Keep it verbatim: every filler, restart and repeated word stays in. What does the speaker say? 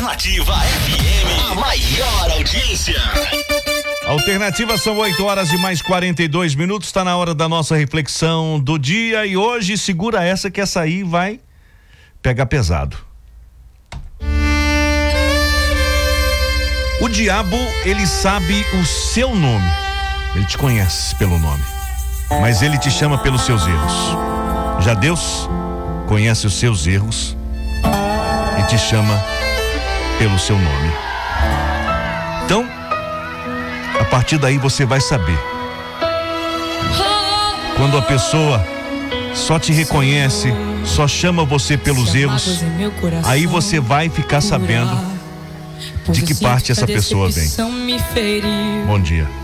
Ativa F M, a maior audiência. Alternativa, são oito horas e mais quarenta e dois minutos. Está na hora da nossa reflexão do dia. E hoje, segura essa que essa aí vai pegar pesado. O diabo, ele sabe o seu nome. Ele te conhece pelo nome, mas ele te chama pelos seus erros. Já Deus conhece os seus erros e te chama pelo seu nome. Então, a partir daí você vai saber. Quando a pessoa só te reconhece, só chama você pelos erros, aí você vai ficar sabendo de que parte essa pessoa vem. Bom dia.